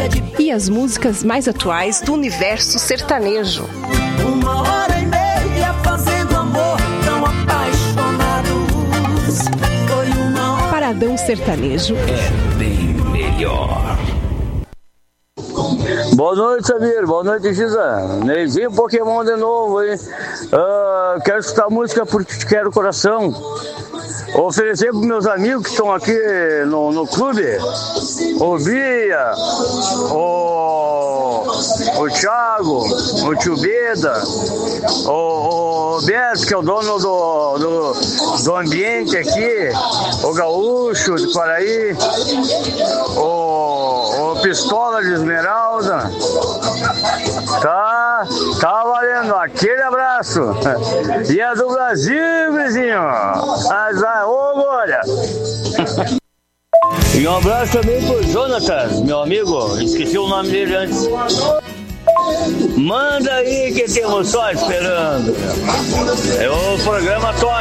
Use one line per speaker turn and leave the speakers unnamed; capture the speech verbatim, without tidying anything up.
e as músicas mais atuais do universo sertanejo.
Uma hora e meia fazendo amor, tão apaixonados. Foi uma hora...
Paradão Sertanejo
é bem melhor.
Boa noite, Samir. Boa noite, Giza. Neizinho Pokémon de novo, hein? Uh, quero escutar música porque te quero coração. Oferecer para meus amigos que estão aqui no, no clube. O Bia, o, o Thiago, o Tio Beda, o, o Beto, que é o dono do, do, do ambiente aqui, o Gaúcho de Quaraí, o, o Pistola de Esmeralda. Tá, tá valendo. Aquele abraço. E é do Brasil, vizinho. Mas vai, ô, Glória. E um abraço também pro Jonatas, meu amigo. Esqueci o nome dele antes. Manda aí que temos só esperando. É o programa top.